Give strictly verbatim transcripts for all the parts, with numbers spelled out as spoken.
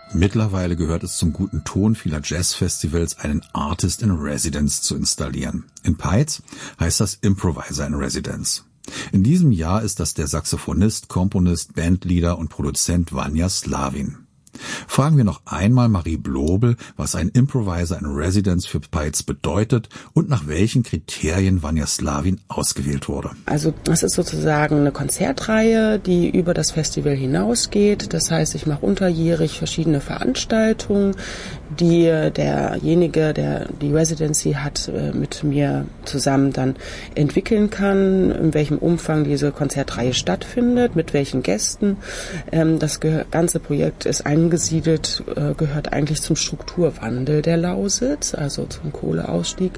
Mittlerweile gehört es zum guten Ton vieler Jazzfestivals, einen Artist in Residence zu installieren. In Peitz heißt das Improviser in Residence. In diesem Jahr ist das der Saxophonist, Komponist, Bandleader und Produzent Vanja Slavin. Fragen wir noch einmal Marie Blobel, was ein Improviser in Residence für Peitz bedeutet und nach welchen Kriterien Vanja Slavin ausgewählt wurde. Also das ist sozusagen eine Konzertreihe, die über das Festival hinausgeht. Das heißt, ich mache unterjährig verschiedene Veranstaltungen, die derjenige, der die Residency hat, mit mir zusammen dann entwickeln kann, in welchem Umfang diese Konzertreihe stattfindet, mit welchen Gästen. Das ganze Projekt ist ein angesiedelt, äh, gehört eigentlich zum Strukturwandel der Lausitz, also zum Kohleausstieg,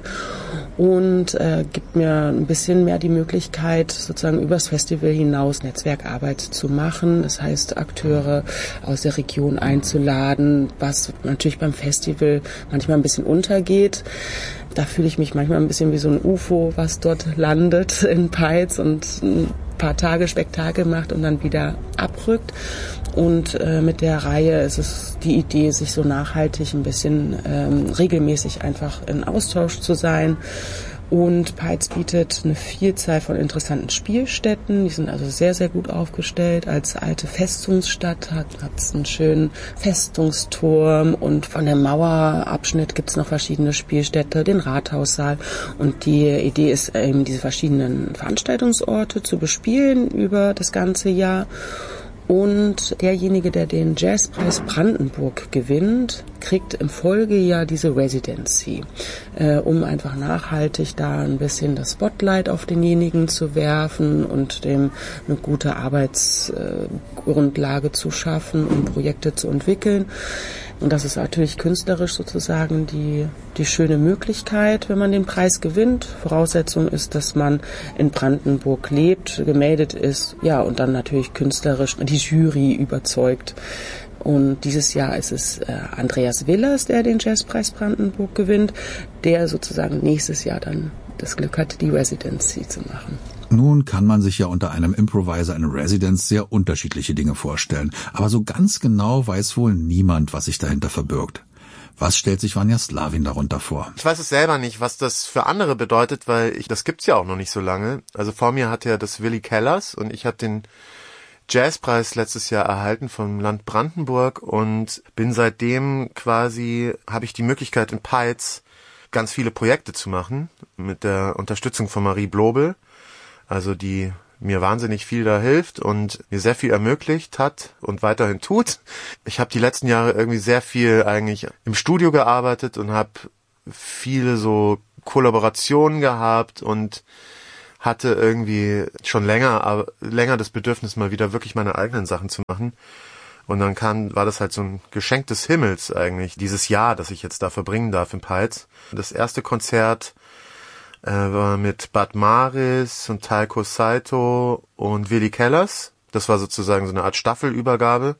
und äh, gibt mir ein bisschen mehr die Möglichkeit, sozusagen übers Festival hinaus Netzwerkarbeit zu machen. Das heißt, Akteure aus der Region einzuladen, was natürlich beim Festival manchmal ein bisschen untergeht. Da fühle ich mich manchmal ein bisschen wie so ein U F O, was dort landet in Peitz und ein paar Tage Spektakel macht und dann wieder abrückt. Und äh, mit der Reihe ist es die Idee, sich so nachhaltig ein bisschen ähm, regelmäßig einfach in Austausch zu sein. Und Peitz bietet eine Vielzahl von interessanten Spielstätten. Die sind also sehr, sehr gut aufgestellt. Als alte Festungsstadt hat es einen schönen Festungsturm. Und von dem Mauerabschnitt gibt es noch verschiedene Spielstätte, den Rathaussaal. Und die Idee ist eben, diese verschiedenen Veranstaltungsorte zu bespielen über das ganze Jahr. Und derjenige, der den Jazzpreis Brandenburg gewinnt, kriegt im Folgejahr diese Residency, äh, um einfach nachhaltig da ein bisschen das Spotlight auf denjenigen zu werfen und dem eine gute Arbeitsgrundlage äh, zu schaffen, um Projekte zu entwickeln. Und das ist natürlich künstlerisch sozusagen die, die schöne Möglichkeit, wenn man den Preis gewinnt. Voraussetzung ist, dass man in Brandenburg lebt, gemeldet ist, ja, und dann natürlich künstlerisch die Jury überzeugt. Und dieses Jahr ist es äh, Andreas Willers, der den Jazzpreis Brandenburg gewinnt, der sozusagen nächstes Jahr dann das Glück hat, die Residency zu machen. Nun kann man sich ja unter einem Improviser in Residence sehr unterschiedliche Dinge vorstellen, aber so ganz genau weiß wohl niemand, was sich dahinter verbirgt. Was stellt sich Vanja Slavin darunter vor? Ich weiß es selber nicht, was das für andere bedeutet, weil ich, das gibt's ja auch noch nicht so lange. Also vor mir hat ja das Willi Kellers und ich habe den Jazzpreis letztes Jahr erhalten vom Land Brandenburg und bin seitdem quasi, habe ich die Möglichkeit in Peitz ganz viele Projekte zu machen mit der Unterstützung von Marie Blobel. Also die mir wahnsinnig viel da hilft und mir sehr viel ermöglicht hat und weiterhin tut. Ich habe die letzten Jahre irgendwie sehr viel eigentlich im Studio gearbeitet und habe viele so Kollaborationen gehabt und hatte irgendwie schon länger, aber länger das Bedürfnis, mal wieder wirklich meine eigenen Sachen zu machen. Und dann kam, war das halt so ein Geschenk des Himmels eigentlich, dieses Jahr, das ich jetzt da verbringen darf in Peitz. Das erste Konzert äh, war mit Bad Maris und Taiko Saito und Willi Kellers. Das war sozusagen so eine Art Staffelübergabe.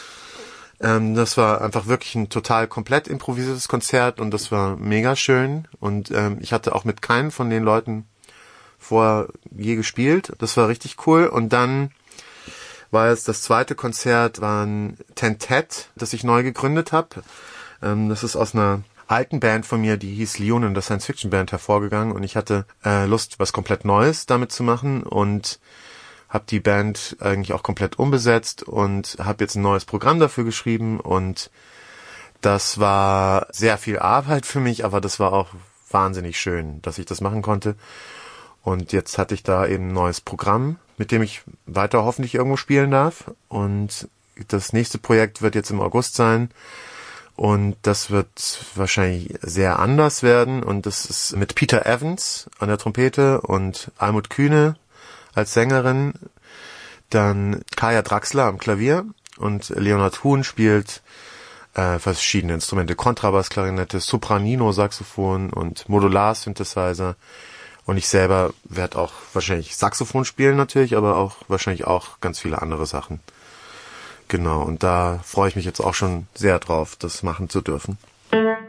Ähm, das war einfach wirklich ein total komplett improvisiertes Konzert und das war mega schön. Und ähm, ich hatte auch mit keinem von den Leuten vorher je gespielt. Das war richtig cool. Und dann war es das zweite Konzert, war ein Tentet, das ich neu gegründet habe. Ähm, das ist aus einer alten Band von mir, die hieß Leonin, das Science-Fiction-Band, hervorgegangen. Und ich hatte äh, Lust, was komplett Neues damit zu machen und habe die Band eigentlich auch komplett umbesetzt und habe jetzt ein neues Programm dafür geschrieben. Und das war sehr viel Arbeit für mich, aber das war auch wahnsinnig schön, dass ich das machen konnte. Und jetzt hatte ich da eben ein neues Programm, mit dem ich weiter hoffentlich irgendwo spielen darf. Und das nächste Projekt wird jetzt im August sein. Und das wird wahrscheinlich sehr anders werden. Und das ist mit Peter Evans an der Trompete und Almut Kühne als Sängerin. Dann Kaya Draxler am Klavier. Und Leonhard Huhn spielt äh, verschiedene Instrumente. Kontrabass, Klarinette, Sopranino, Saxophon und Modular-Synthesizer. Und ich selber werde auch wahrscheinlich Saxophon spielen natürlich, aber auch wahrscheinlich auch ganz viele andere Sachen. Genau, und da freue ich mich jetzt auch schon sehr drauf, das machen zu dürfen.